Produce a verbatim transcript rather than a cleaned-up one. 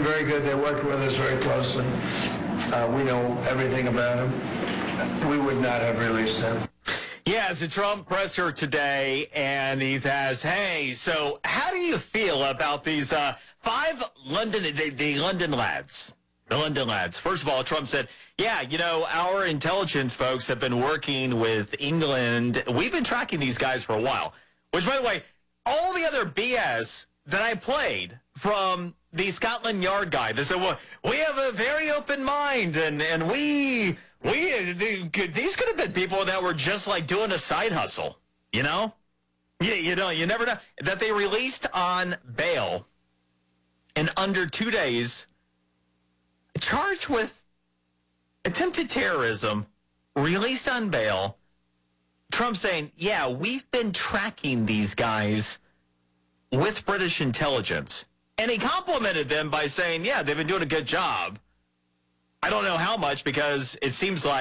very good. They worked with us very closely. Uh, we know everything about them. We would not have released them. Yeah, it's a Trump presser today, and he's asked, hey, so how do you feel about these uh, five London, the, the London lads? The London lads. First of all, Trump said, yeah, you know, our intelligence folks have been working with England. We've been tracking these guys for a while. Which, by the way, all the other B S that I played from the Scotland Yard guy, they said, well, we have a very open mind, and, and we, we these could have been people that were just like doing a side hustle, you know? Yeah, you know, you never know. That they released on bail in under two days, charged with attempted terrorism, released on bail. Trump saying, yeah, we've been tracking these guys with British intelligence. And he complimented them by saying, yeah, they've been doing a good job. I don't know how much, because it seems like